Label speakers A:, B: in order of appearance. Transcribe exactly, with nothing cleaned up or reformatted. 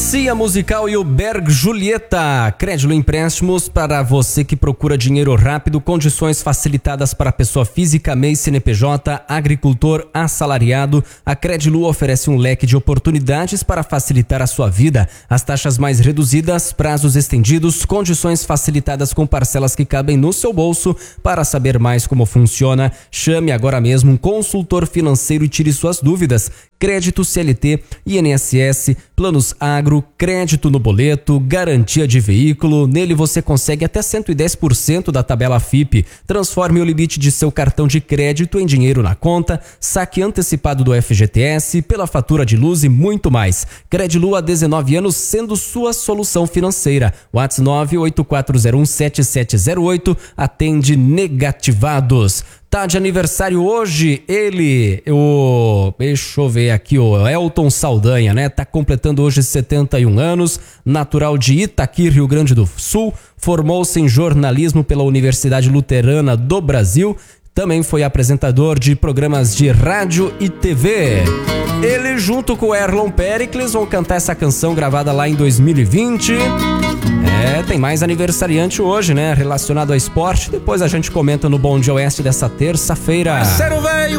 A: Cia Musical e o Berg Julieta. Crédito Empréstimos para você que procura dinheiro rápido, condições facilitadas para pessoa física, M E I, C N P J, agricultor, assalariado. A Credilu oferece um leque de oportunidades para facilitar a sua vida. As taxas mais reduzidas, prazos estendidos, condições facilitadas com parcelas que cabem no seu bolso. Para saber mais como funciona, chame agora mesmo um consultor financeiro e tire suas dúvidas. Crédito C L T, I N S S, planos agro, crédito no boleto, garantia de veículo. Nele você consegue até cento e dez por cento da tabela F I P. Transforme o limite de seu cartão de crédito em dinheiro na conta, saque antecipado do F G T S, pela fatura de luz e muito mais. Credilu há dezenove anos sendo sua solução financeira. WhatsApp nove oito quatro zero um sete sete zero oito, atende negativados. Tá de aniversário hoje ele, o, deixa eu ver aqui, o Elton Saldanha, né? Tá completando hoje setenta e um anos, natural de Itaqui, Rio Grande do Sul, formou-se em jornalismo pela Universidade Luterana do Brasil, também foi apresentador de programas de rádio e T V. Ele junto com o Erlon Pericles vão cantar essa canção gravada lá em dois mil e vinte. É, tem mais aniversariante hoje, né? Relacionado ao esporte. Depois a gente comenta no Bom Dia Oeste dessa terça-feira.
B: Parceiro velho!